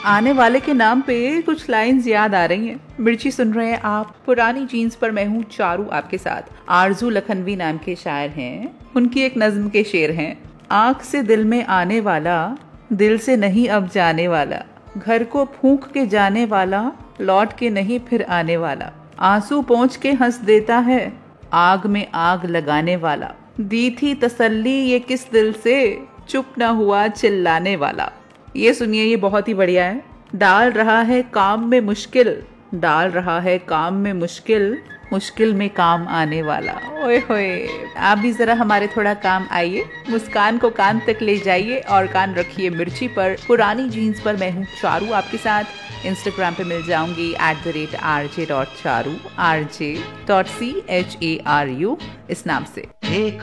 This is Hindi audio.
आने वाले के नाम पे कुछ लाइंस याद आ रही हैं। मिर्ची सुन रहे हैं आप, पुरानी जीन्स पर मैं हूँ चारू आपके साथ। आरजू लखनवी नाम के शायर हैं, उनकी एक नज्म के शेर हैं। आंख से दिल में आने वाला, दिल से नहीं अब जाने वाला, घर को फूंक के जाने वाला, लौट के नहीं फिर आने वाला, आंसू पोंछ के हंस देता है, आग में आग लगाने वाला, दी थी तसल्ली ये किस दिल से, चुप न हुआ चिल्लाने वाला। ये सुनिए, ये बहुत ही बढ़िया है। डाल रहा है काम में मुश्किल, डाल रहा है काम में मुश्किल, मुश्किल में काम आने वाला। ओए होए, आप भी जरा हमारे थोड़ा काम आइए, मुस्कान को कान तक ले जाइए और कान रखिए मिर्ची पर। पुरानी जीन्स पर मैं हूँ चारू आपके साथ। इंस्टाग्राम पे मिल जाऊंगी @rj.charu, rj.charu इस नाम से।